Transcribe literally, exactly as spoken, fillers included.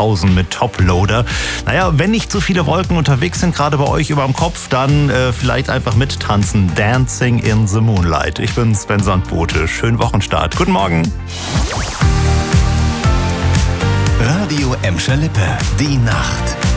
Sandhausen mit Toploader. Naja, wenn nicht so viele Wolken unterwegs sind, gerade bei euch über dem Kopf, dann äh, vielleicht einfach mittanzen. Dancing in the Moonlight. Ich bin Sven Sandbote. Schönen Wochenstart. Guten Morgen. Radio Emscher Lippe. Die Nacht.